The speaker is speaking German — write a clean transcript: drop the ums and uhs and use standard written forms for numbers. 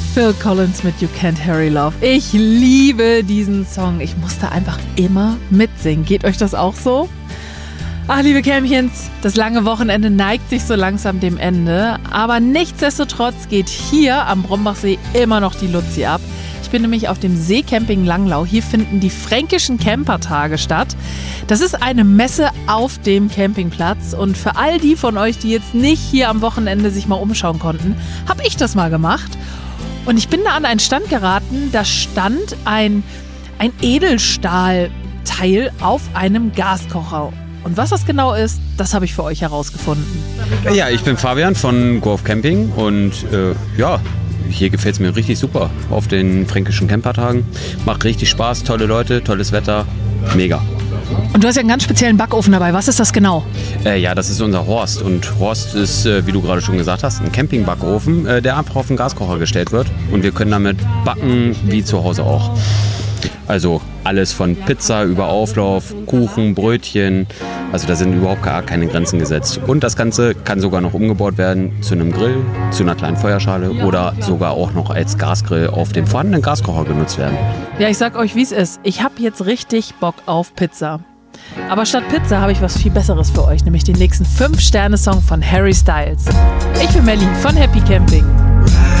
Phil Collins mit You Can't Hurry Love. Ich liebe diesen Song. Ich musste einfach immer mitsingen. Geht euch das auch so? Ach, liebe Kämmchens, das lange Wochenende neigt sich so langsam dem Ende. Aber nichtsdestotrotz geht hier am Brombachsee immer noch die Luzi ab. Ich bin nämlich auf dem Seecamping Langlau. Hier finden die Fränkischen Campertage statt. Das ist eine Messe auf dem Campingplatz. Und für all die von euch, die jetzt nicht hier am Wochenende sich mal umschauen konnten, habe ich das mal gemacht. Und ich bin da an einen Stand geraten. Da stand ein Edelstahlteil auf einem Gaskocher. Und was das genau ist, das habe ich für euch herausgefunden. Ja, ich bin Fabian von Go Off Camping und hier gefällt es mir richtig super auf den Fränkischen Campertagen. Macht richtig Spaß, tolle Leute, tolles Wetter, mega. Und du hast ja einen ganz speziellen Backofen dabei. Was ist das genau? Ja, das ist unser Horst. Und Horst ist, wie du gerade schon gesagt hast, ein Campingbackofen, der einfach auf den Gaskocher gestellt wird. Und wir können damit backen, wie zu Hause auch. Also alles von Pizza über Auflauf, Kuchen, Brötchen. Also da sind überhaupt gar keine Grenzen gesetzt. Und das Ganze kann sogar noch umgebaut werden zu einem Grill, zu einer kleinen Feuerschale oder sogar auch noch als Gasgrill auf dem vorhandenen Gaskocher genutzt werden. Ja, ich sag euch, wie es ist. Ich habe jetzt richtig Bock auf Pizza. Aber statt Pizza habe ich was viel Besseres für euch, nämlich den nächsten 5-Sterne-Song von Harry Styles. Ich bin Melli von Happy Camping.